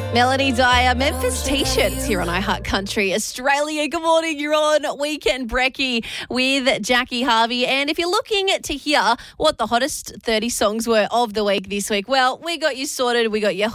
Melanie Dyer, Memphis T-shirts here on iHeart Country Australia. Good morning, you're on Weekend Brekkie with Jackie Harvey. And if you're looking to hear what the hottest 30 songs were of the week this week, well, we got you sorted. We got you